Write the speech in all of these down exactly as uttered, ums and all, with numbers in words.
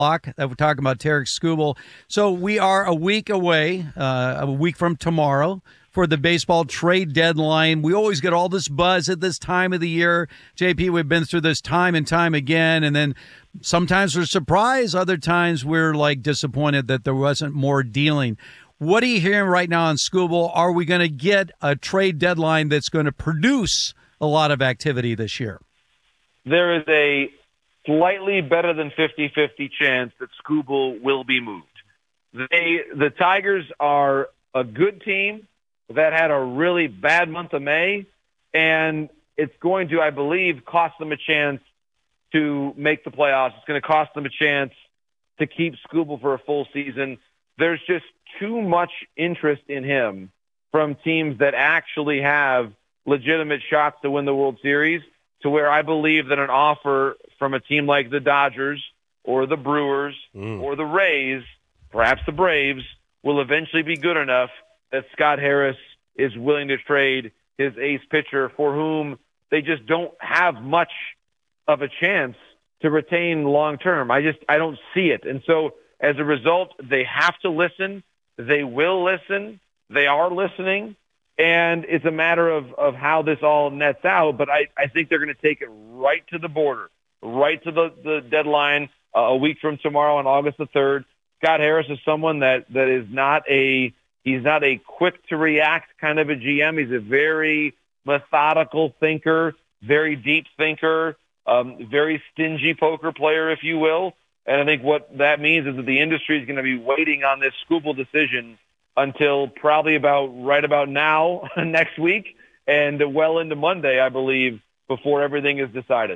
That we're talking about Tarik Skubal. So we are a week away, uh, a week from tomorrow, for the baseball trade deadline. We always get all this buzz at this time of the year. J P, we've been through this time and time again, and then sometimes we're surprised, other times we're like disappointed that there wasn't more dealing. What are you hearing right now on Skubal? Are we going to get a trade deadline that's going to produce a lot of activity this year? There is a slightly better than fifty-fifty chance that Skubal will be moved. They, the Tigers are a good team that had a really bad month of May, and it's going to, I believe, cost them a chance to make the playoffs. It's going to cost them a chance to keep Skubal for a full season. There's just too much interest in him from teams that actually have legitimate shots to win the World Series, to where I believe that an offer from a team like the Dodgers or the Brewers mm. or the Rays, perhaps the Braves, will eventually be good enough that Scott Harris is willing to trade his ace pitcher, for whom they just don't have much of a chance to retain long term. I just I don't see it. And so as a result, they have to listen. They will listen. They are listening. And it's a matter of, of how this all nets out. But I, I think they're going to take it right to the border, right to the, the deadline uh, a week from tomorrow on August the third. Scott Harris is someone that, that is not a he's not a quick to react kind of a G M. He's a very methodical thinker, very deep thinker, um, very stingy poker player, if you will. And I think what that means is that the industry is going to be waiting on this Skubal decision until probably about right about now, next week, and well into Monday, I believe, before everything is decided.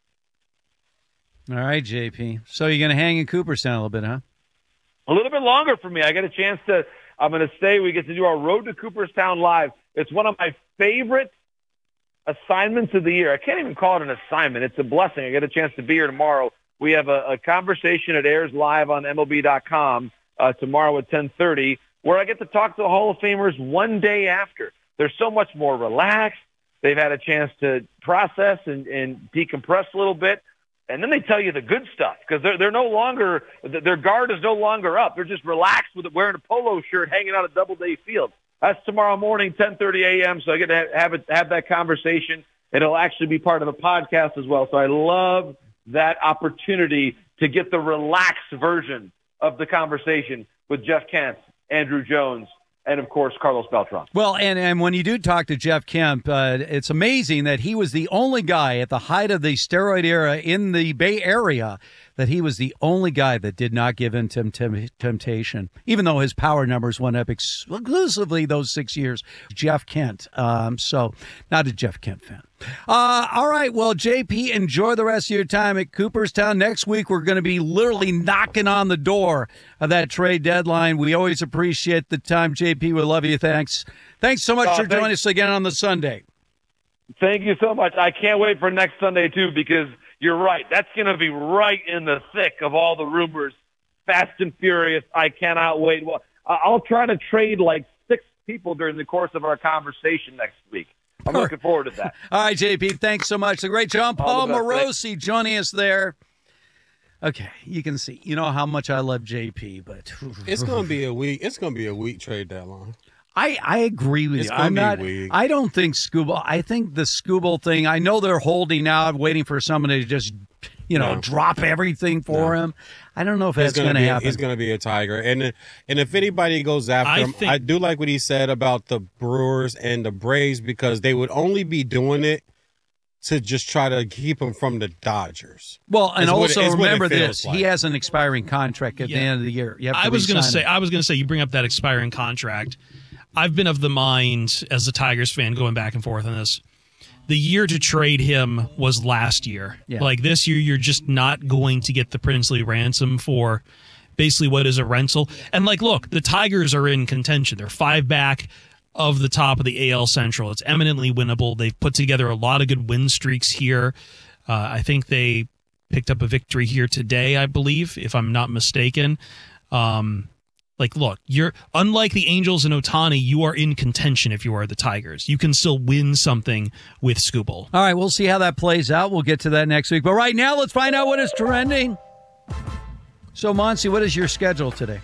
All right, J P. So you're going to hang in Cooperstown a little bit, huh? A little bit longer for me. I get a chance to, I'm going to stay. We get to do our Road to Cooperstown live. It's one of my favorite assignments of the year. I can't even call it an assignment. It's a blessing. I get a chance to be here tomorrow. We have a, a conversation that airs live on M L B dot com uh, tomorrow at ten thirty, where I get to talk to the Hall of Famers one day after. They're so much more relaxed. They've had a chance to process and, and decompress a little bit. And then they tell you the good stuff, because they're, they're no longer, their guard is no longer up. They're just relaxed with it, wearing a polo shirt, hanging out at Doubleday Field. That's tomorrow morning, ten thirty a.m., so I get to have, it, have that conversation. It'll actually be part of the podcast as well. So I love that opportunity to get the relaxed version of the conversation with Jeff Kent, Andrew Jones, and, of course, Carlos Beltran. Well, and, and when you do talk to Jeff Kemp, uh, it's amazing that he was the only guy at the height of the steroid era in the Bay Area, that he was the only guy that did not give in to tem- temptation, even though his power numbers went up exclusively those six years. Jeff Kent. Um, so, not a Jeff Kent fan. Uh, all right, well, J P, enjoy the rest of your time at Cooperstown. Next week, we're going to be literally knocking on the door of that trade deadline. We always appreciate the time, J P. We love you. Thanks. Thanks so much uh, for joining us again on the Sunday. Thank you so much. I can't wait for next Sunday, too, because you're right. That's going to be right in the thick of all the rumors. Fast and furious. I cannot wait. Well, I'll try to trade like six people during the course of our conversation next week. I'm looking forward to that. All right, J P, thanks so much. The great John Paul Morosi joining us there. Okay, you can see, you know how much I love J P, but it's going to be a week. It's going to be a week trade deadline. I, I agree with it's you. I'm not. Weak. I don't think Skubal. I think the Skubal thing. I know they're holding out, waiting for someone to just, you know, no. drop everything for no. him. I don't know if that's going to happen. He's going to be a Tiger, and and if anybody goes after I him, think, I do like what he said about the Brewers and the Braves, because they would only be doing it to just try to keep him from the Dodgers. Well, and also it, remember this: like. he has an expiring contract at yeah. the end of the year. You have to I was going to say. him. I was going to say you bring up that expiring contract. I've been of the mind, as a Tigers fan, going back and forth on this, the year to trade him was last year. Yeah. Like this year, you're just not going to get the princely ransom for basically what is a rental. And like, look, the Tigers are in contention. They're five back of the top of the A L Central. It's eminently winnable. They've put together a lot of good win streaks here. Uh, I think they picked up a victory here today, I believe, if I'm not mistaken. Um, Like, look, you're unlike the Angels and Ohtani, you are in contention if you are the Tigers. You can still win something with Skubal. All right, we'll see how that plays out. We'll get to that next week. But right now, let's find out what is trending. So, Monsi, what is your schedule today?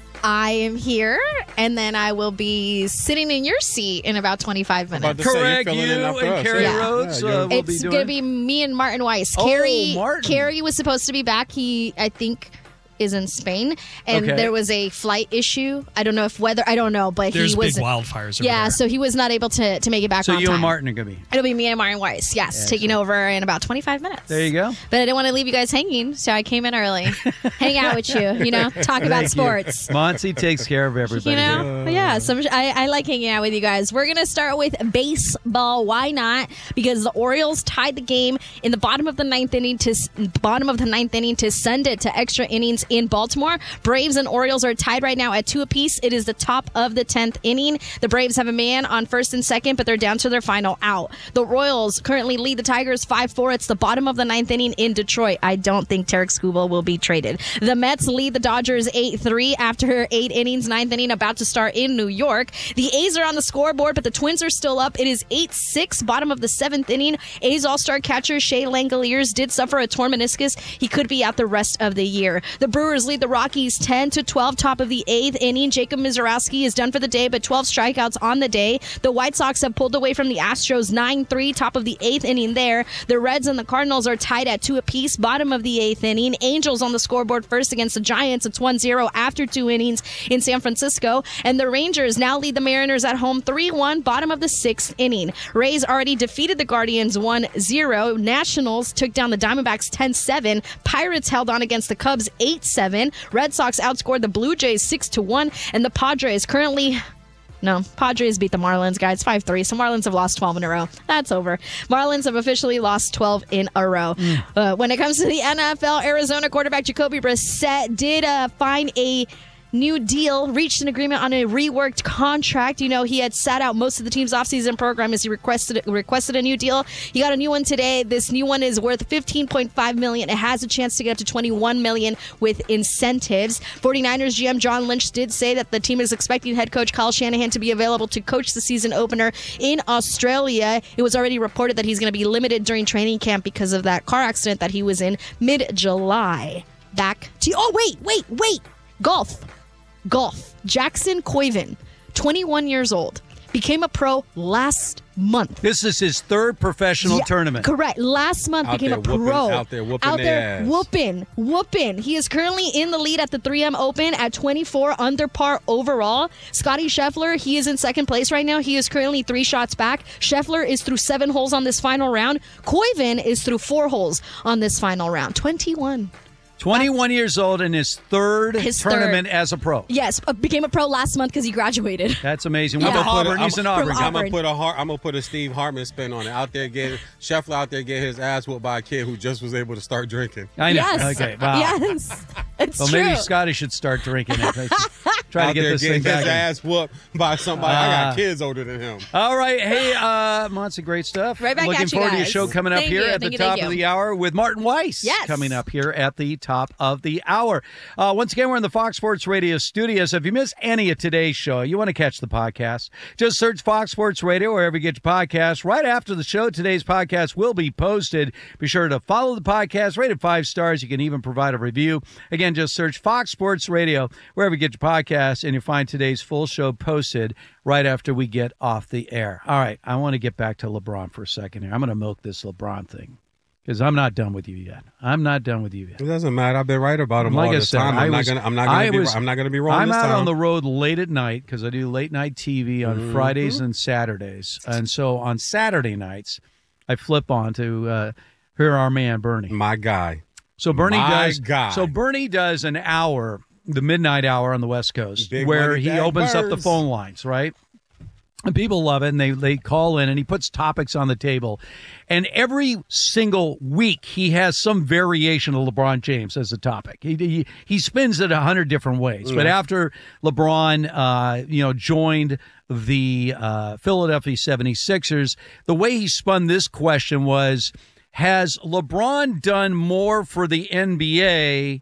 I am here, and then I will be sitting in your seat in about twenty-five minutes. Correct, you and Carrie yeah. Rhodes. Yeah, uh, will it's be going to be me and Martin Weiss. Oh, Carrie, Martin. Carrie was supposed to be back. He, I think, is in Spain, and Okay. there was a flight issue. I don't know if weather, I don't know, but There's he was big wildfires over yeah, there. so he was not able to to make it back So on you time. and Martin are going to be. It'll be me and Martin Weiss, yes, Excellent. taking over in about twenty-five minutes. There you go. But I didn't want to leave you guys hanging, so I came in early, hang out with you, you know, talk about Thank you. sports. Monsi takes care of everybody. You know, yeah. Some I, I like hanging out with you guys. We're gonna start with baseball. Why not? Because the Orioles tied the game in the bottom of the ninth inning to bottom of the ninth inning to send it to extra innings in Baltimore. Braves and Orioles are tied right now at two apiece. It is the top of the tenth inning. The Braves have a man on first and second, but they're down to their final out. The Royals currently lead the Tigers five four. It's the bottom of the ninth inning in Detroit. I don't think Tarek Skubal will be traded. The Mets lead the Dodgers eight three after eight innings, ninth inning about to start in New York. The A's are on the scoreboard, but the Twins are still up. It is eight six, bottom of the seventh inning. A's all-star catcher Shea Langoliers did suffer a torn meniscus. He could be out the rest of the year. The Brewers lead the Rockies ten to twelve, top of the eighth inning. Jacob Mizorowski is done for the day, but twelve strikeouts on the day. The White Sox have pulled away from the Astros nine three, top of the eighth inning there. The Reds and the Cardinals are tied at two apiece, bottom of the eighth inning. Angels on the scoreboard first against the Giants. It's one zero after two innings in San Francisco. And the Rangers now lead the Mariners at home three one, bottom of the sixth inning. Rays already defeated the Guardians one zero. Nationals took down the Diamondbacks ten seven. Pirates held on against the Cubs eight seven. Red Sox outscored the Blue Jays six to one. And the Padres currently... No, Padres beat the Marlins, guys, five three. So Marlins have lost twelve in a row. That's over. Marlins have officially lost twelve in a row. Mm. Uh, when it comes to the N F L, Arizona quarterback Jacoby Brissett did uh, find a new deal, reached an agreement on a reworked contract. You know, he had sat out most of the team's offseason program as he requested requested a new deal. He got a new one today. This new one is worth fifteen point five million dollars. It has a chance to get up to twenty-one million dollars with incentives. 49ers G M John Lynch did say that the team is expecting head coach Kyle Shanahan to be available to coach the season opener in Australia. It was already reported that he's going to be limited during training camp because of that car accident that he was in mid-July. Back to... Oh, wait, wait, wait. Golf. Golf. Jackson Koivin, twenty-one years old, became a pro last month. This is his third professional yeah, tournament. Correct. Last month out became a whooping, pro. Out there whooping Out there ass. whooping. Whooping. He is currently in the lead at the three M Open at twenty-four under par overall. Scotty Scheffler, he is in second place right now. He is currently three shots back. Scheffler is through seven holes on this final round. Koivin is through four holes on this final round. twenty-one. twenty-one years old in his third His tournament third. as a pro. Yes, uh, became a pro last month because he graduated. That's amazing. Yeah. With I'm gonna Auburn, put a- he's an I'm- Auburn from guy. I'm gonna Auburn. put a Har- I'm gonna put a Steve Hartman spin on it. Out there getting Scheffler out there getting his ass whooped by a kid who just was able to start drinking. I know. Yes. Okay. Wow. Yes. It's Well, true. maybe Scotty should start drinking it. Try to Out get there this getting thing back. his in. ass whooped by somebody. I Ah. got kids older than him. All right. Hey, uh, Monty, great stuff. Right back Looking at you forward to your guys. show coming up Thank here you, at the thank you, top thank of you. the hour with Martin Weiss. Yes. Coming up here at the top of the hour. Uh, once again, we're in the Fox Sports Radio studios. If you missed any of today's show, you want to catch the podcast, just search Fox Sports Radio wherever you get your podcasts. Right after the show, today's podcast will be posted. Be sure to follow the podcast, rate it five stars. You can even provide a review. Again, just search Fox Sports Radio wherever you get your podcasts, and you'll find today's full show posted right after we get off the air. All right, I want to get back to LeBron for a second here. I'm going to milk this LeBron thing because I'm not done with you yet. I'm not done with you yet. It doesn't matter. I've been right about him Like all I the said, time. I I'm was- not gonna. I'm not I gonna be. was- I'm not gonna be wrong I'm this out time. on the road late at night because I do late night T V on Mm-hmm. Fridays and Saturdays, and so on Saturday nights I flip on to uh, hear our man Bernie. My guy. So Bernie My does. guy. So Bernie does an hour, the midnight hour on the West Coast, Big where money he bag opens up the birds. phone lines, right? And people love it, and they, they call in, and he puts topics on the table. And every single week, he has some variation of LeBron James as a topic. He he, he spins it a hundred different ways. Yeah. But after LeBron, uh, you know, joined the uh, Philadelphia seventy-sixers, the way he spun this question was, has LeBron done more for the N B A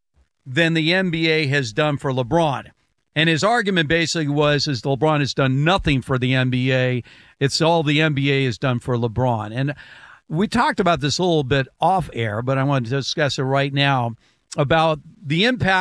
than the N B A has done for LeBron? And his argument basically was is LeBron has done nothing for the N B A. It's all the N B A has done for LeBron. And we talked about this a little bit off air, but I want to discuss it right now. about the impact